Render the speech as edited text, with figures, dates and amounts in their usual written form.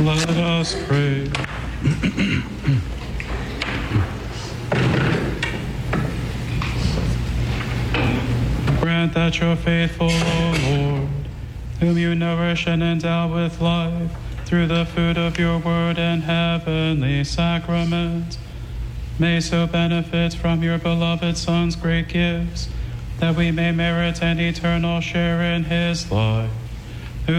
Let us pray. Grant that your faithful, O Lord, whom you nourish and endow with life through the food of your word and heavenly sacrament, may so benefit from your beloved Son's great gifts, that we may merit an eternal share in his life.